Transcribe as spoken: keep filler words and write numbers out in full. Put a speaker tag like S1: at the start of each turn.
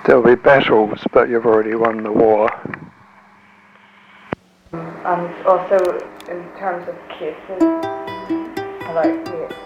S1: There'll be battles, but you've already won the war.
S2: And also in terms of cases, like